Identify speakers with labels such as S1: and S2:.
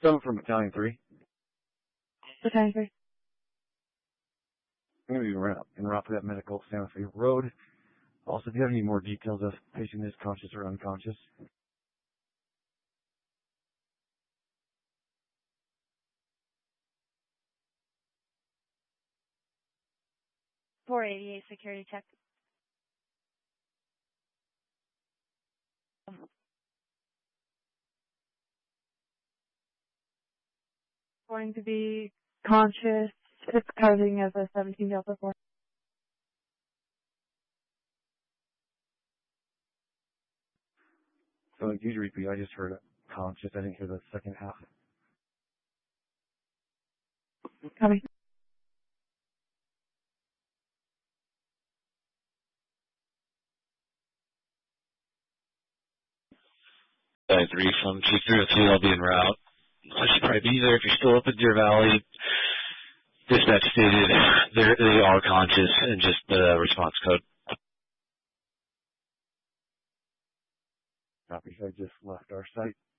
S1: Someone from Battalion 3.
S2: Battalion 3.
S1: I'm going to be en route to that medical Santa Fe Road. Also, do you have any more details of patient is conscious or unconscious?
S2: .488 security check. Going to be conscious. It's coding as a 17 Delta 4.
S1: So, could you repeat? I just heard conscious. I didn't hear the second half.
S2: Coming.
S3: Battalion 3 from Chief 302, I'll be en route. I should probably be there if you're still up in Deer Valley. Dispatch stated they are conscious and just the response code.
S1: Copy. I just left our site.